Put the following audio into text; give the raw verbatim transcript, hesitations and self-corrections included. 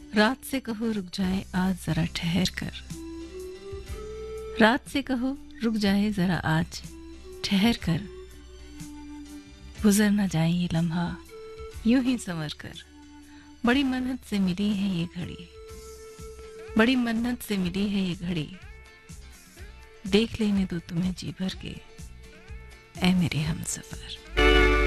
रात से कहो रुक जाए आज जरा ठहर कर। रात से कहो रुक जाए जरा आज ठहर कर। गुजर न जाए ये लम्हा यूं ही संवर कर। बड़ी मन्नत से मिली है ये घड़ी, बड़ी मन्नत से मिली है ये घड़ी। देख लेने दो तुम्हें जी भर के, ऐ मेरे हमसफर।